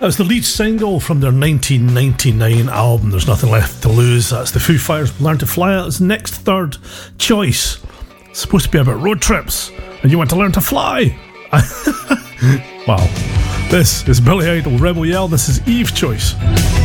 That's the lead single from their 1999 album, There's Nothing Left to Lose. That's the Foo Fighters' Learn to Fly. That's next third choice. It's supposed to be about road trips, and you want to learn to fly. Wow. This is Billy Idol, Rebel Yell. This is Eve's choice.